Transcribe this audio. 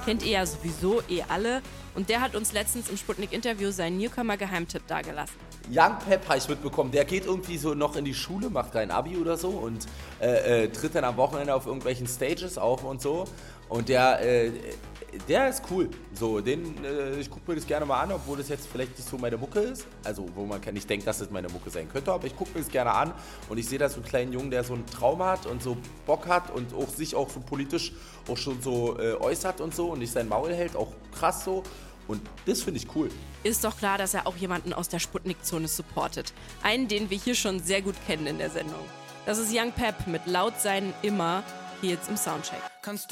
kennt ihr ja sowieso alle. Und der hat uns letztens im Sputnik-Interview seinen Newcomer-Geheimtipp dagelassen. Young Pep habe ich mitbekommen, der geht irgendwie so noch in die Schule, macht kein Abi oder so und tritt dann am Wochenende auf irgendwelchen Stages auf und so. Und der ist cool. So, ich gucke mir das gerne mal an, obwohl das jetzt vielleicht nicht so meine Mucke ist. Also, wo man nicht denkt, dass das meine Mucke sein könnte, aber ich gucke mir das gerne an und ich sehe da so einen kleinen Jungen, der so einen Traum hat und so Bock hat und auch sich auch so politisch auch schon so äußert und so und nicht sein Maul hält, auch krass so. Und das finde ich cool. Ist doch klar, dass er auch jemanden aus der Sputnik-Zone supportet. Einen, den wir hier schon sehr gut kennen in der Sendung. Das ist Young Pep mit Laut sein immer hier jetzt im Soundcheck.